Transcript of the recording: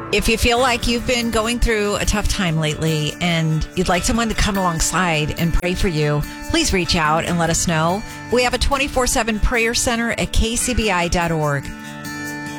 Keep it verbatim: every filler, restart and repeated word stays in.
If you feel like you've been going through a tough time lately and you'd like someone to come alongside and pray for you, please reach out and let us know. We have a twenty-four seven prayer center at k c b i dot org.